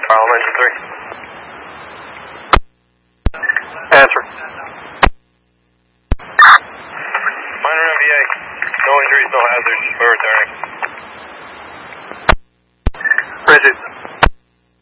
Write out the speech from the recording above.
File engine 3. Answer. Minor MVA. No injuries, no hazards. We're returning.